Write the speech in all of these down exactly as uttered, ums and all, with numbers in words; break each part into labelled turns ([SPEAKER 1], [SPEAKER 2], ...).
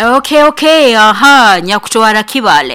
[SPEAKER 1] Okay, okay, aha, nyakutwara Kibale.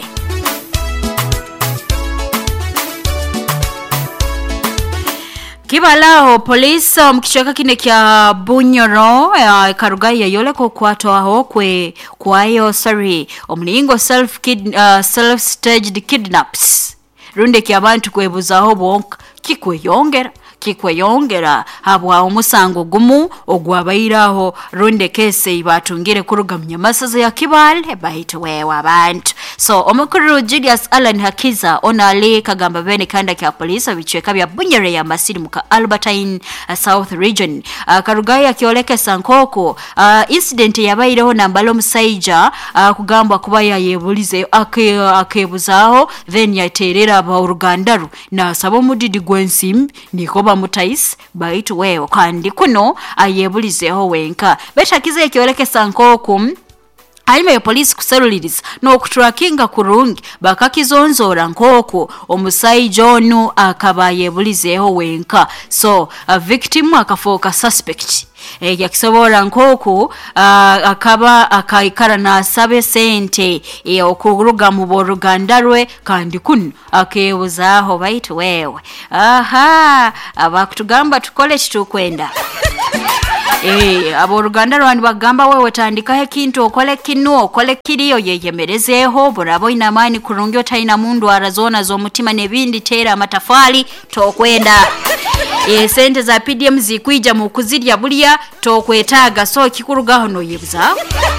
[SPEAKER 1] Kibalaho police mkichaka kine kya Bunyoro uh, Karugai yole ko kwatwa ho kwe kwayo sorry omlingo self kid uh, self staged kidnaps runde kya bantu kwebuza ho bonka kikweyongera kikweyongera habwa umusango gumu ogwabayiraho runde kese ibatungire kurugamya masaza ya Kibale bahita wewa abantu. So omukuru Julius Allen Hakiza onali kagamba bene kanda kya police bichweka bya Bunyere ya Masiri muka Albertine uh, South Region uh, Karugai akioleke sankoko uh, incident yabayireho nambalo musaija uh, kugamba kuba yayebulize ake akebuzaho then yaterera ba Urugandaru na sabo mudidi gwensim nikoba mutais baitu wewe kandi kuno ayebulizeho wenka beshakize ekioleke sankoko Alima ya polisi kuseruliriza no kutrakinga kurungi bakakizonzora nkoko omusai John akabaye bulizeho wenka. So a victim akafoka suspect e yakisobora nkoko uh, akaba akaikara na sabe sente e okuruga mu borugandarwe kandi kuno akebuzaho baitu wewe. Aha abakutugamba tukole kitukwenda Eh abo Ruganda rwandi bagamba wewe tandika he kintu okole kinu okole kiriyo yeyemerezeho borabo inamani kurungyo taina mundu arazona zo mutima nebindi tera amatafali tokwenda e sente za P D M zikwija mu kuzirya bulia tokwetaga so kikurugaho no yibuza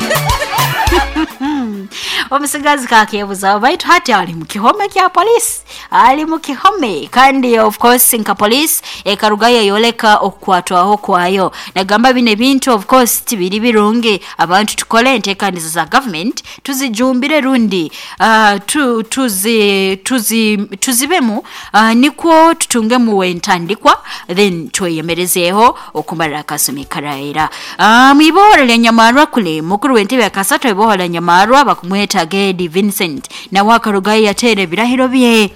[SPEAKER 1] omusigazi kakebuza baitu hati ali mu kihome kya police ali mu kihome kandi of course nka police e Karugaya yoleka okwatwaho kwayo nagamba bine bintu of course tibiri birungi abantu tukole entekaniza za government tuzijumbire rundi uh, tu tuzi tuzi tuzibemu uh, nikwo tutunge mu wentandikwa then tweyemerezeho okumara kasumikaraira uh, mwibora lya Nyamarwa kule mukuru wentebe akasato ibohola Nyamarwa bakumweta Gedi Vincent na Wakarugai yatere birahiro bye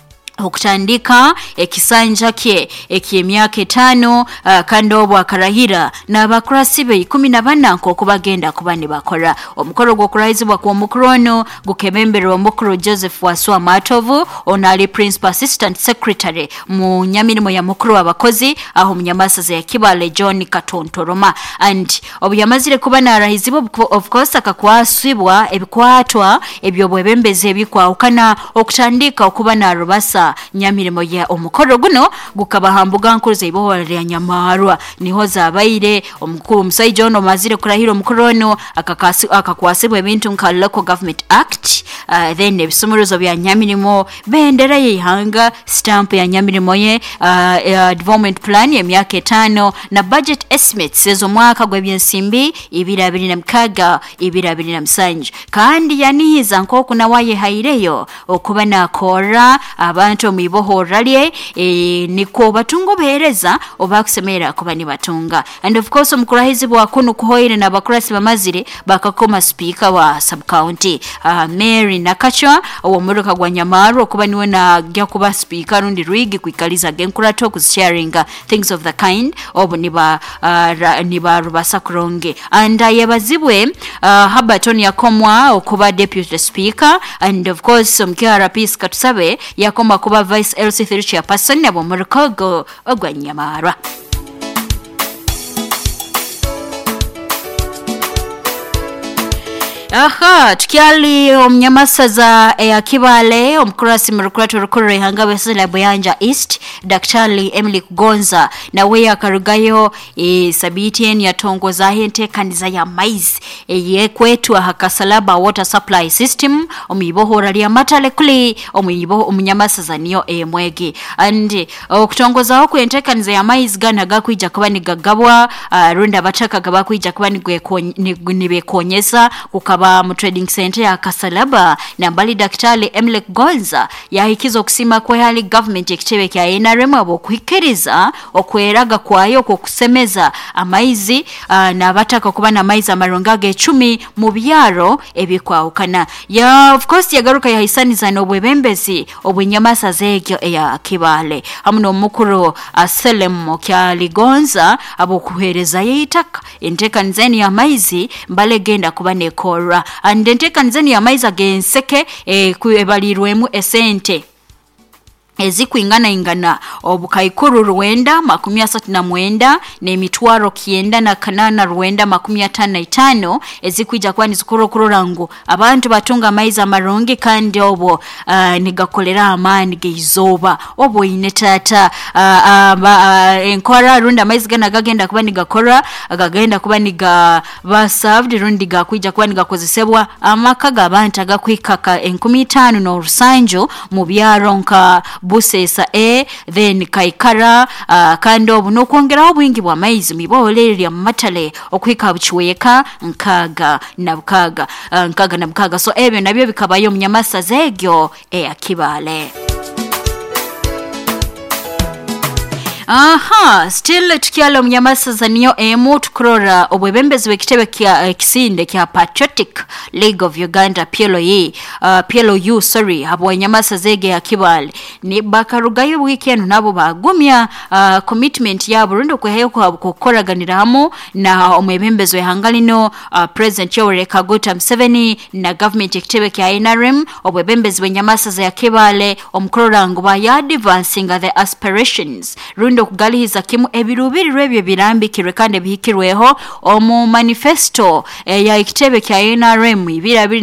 [SPEAKER 1] okutandika ekisanja kye ekyemyaka tano uh, kandobo akarahira na bakrasibe kumi na bana nko kubagenda kubani bakora omukoro gwo kuraizibwa kwa mukrono gukemembere wa mukro Joseph Waswa Matovu onali principal assistant secretary mu nyamirimo ya mukuru abakozi aho munyamasaza ya Kibale John Katontoroma and obuyamazire kubana arahizibwa of course akakwasibwa ebikwatwa ebyo bwebembeze ebikwawukana okutandika okubana rubasa nyamirimo ya omukoro guno gukabahambuga nkuruze ibohora ya Nyamarwa niho zabaire omukuru Musai John omazire kurahira omukorono akakasi akakwasibwa ebintu nka Local Government Act uh, then ebisumuruzo bya nyamirimo bendera yihanga stamp ya nyamirimo ye uh, uh, development plan ya myaka tano na budget estimates ezo mwaka gw'ebyensimbi ibiri abiri na mkaga ibiri abiri na msanje kandi yanihiza nkoko na waye haireyo okuba nakora abantu mibohora lye e, niko batungo behereza obakusemera kuba ni batunga and of course omukurahizi bwa kuno kuhoire na bakurasi bamazire bakakoma speaker wa sub county uh, Mary Nakachwa omuruka gwa Nyamarwa kuba niwe na gya kuba speaker rundi rwigi kwikaliza genkura talk sharing uh, things of the kind obo niba uh, niba rubasa kuronge and yabazibwe uh, Habaton yakomwa okuba deputy speaker and of course omkara peace katusabe yakoma kuba Vice L C three chairperson abo murukogo ogwa Nyamarwa. Aha, tukiali omnyamasaza ya Kibale omkurasi mrukuratu rukuru hanga besela Buyanja East Daktari Emily Gonza na weya Karugayo e, sabitien ya tongo za hente kandiza ya maize e, ye kwetu hakasalaba water supply system omibohora liya matale kuli omiboho omnyamasaza niyo e mwegi and okutongoza hoku ente kandiza ya maize gana gakuija kuba ni gagabwa uh, runda bataka gabakuija kuba ni bekonyesa kukaba mu trading center ya Kasalaba na mbali Daktari Emily Gonza yahikizo kusima kwa hali government ekitebe kya N R M abo kuhikiriza okweraga kwayo ko kusemeza amaizi uh, na bataka kuba na maizi amarongage icumi mu byaro ebikwawukana ya of course yagaruka ya hisaniza n'obwebembezi obwenyamasa zegyo ya Kibale amuno mukuru Aselem kya Ligonza abo kuhereza yitaka enteka nzeni ya maizi mbale genda kuba ne kora kubalirwa andentekanize ni amaiza genseke e, kubalirwemu esente ezikwingana ingana obukaikuru rwenda makumi asatu na mwenda n'emitwaro kienda na kanana rwenda makumi atano na itano ezikwija kwani zikuru kururangu abantu batunga amaiza marongi kandi obo uh, nigakolera amani geizoba obo inetata uh, uh, uh, enkora runda amaizi gana gagenda kuba nigakora gagenda kuba niga basaved rundi gakwija kuba nigakozesebwa amaka g'abantu agakwikaka enkumi itaano n'orusanjo mu byaronka busesa e then kaikara uh, kandi obu nokwongeraho obwingi bwa maizi mibolerera matale okwika buchweka nkaga na bukaga uh, nkaga na bukaga so ebyo nabyo bikabayo mnyamasa zegyo e akibale. Aha, still tukialo mnyamasa zaniyo emu tukurora obwebembezi wekitebe kia uh, kisinde kia Patriotic League of Uganda P L O, uh, P L O U sorry habu nyamasa zege ya kibali ni bakarugayo weekend nabo bagumya uh, commitment ya Burundi kweheyo kwa kukoraganira hamo na omwebembezi wehangalino uh, President Yoweri Kaguta Museveni na government ekitebe kia N R M obwebembezi wenyamasa za ya kibale omkurora nguba ya advancing the aspirations rundo kugalihiza kimu ebirubiri rwebyo birambikirwe kandi bihikirweho omu manifesto eh, ya ekitebe kia N R M ibira